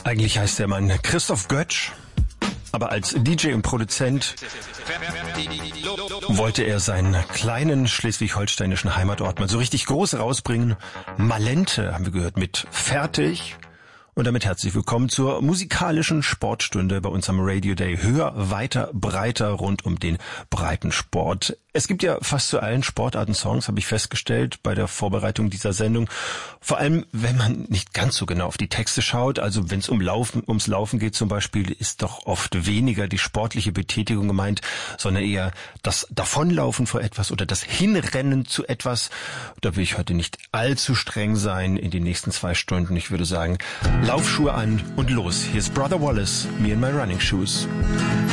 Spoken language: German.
Eigentlich heißt der Mann Christoph Götsch, aber als DJ und Produzent wollte er seinen kleinen schleswig-holsteinischen Heimatort mal so richtig groß rausbringen. Malente haben wir gehört mit Fertig. Und damit herzlich willkommen zur musikalischen Sportstunde bei uns am Radio Day. Höher, weiter, breiter rund um den Breitensport. Es gibt ja fast zu allen Sportarten Songs, habe ich festgestellt bei der Vorbereitung dieser Sendung. Vor allem, wenn man nicht ganz so genau auf die Texte schaut. Also wenn es ums Laufen geht zum Beispiel, ist doch oft weniger die sportliche Betätigung gemeint, sondern eher das Davonlaufen vor etwas oder das Hinrennen zu etwas. Da will ich heute nicht allzu streng sein in den nächsten 2 Stunden. Ich würde sagen, Laufschuhe an und los. Hier ist Brother Wallace, Me and My Running Shoes.